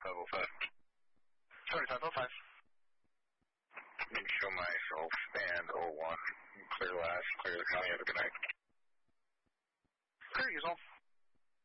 505. Charlie 505. You can show myself and 01. Clear last, clear the county. Have a good night. Clear, use all.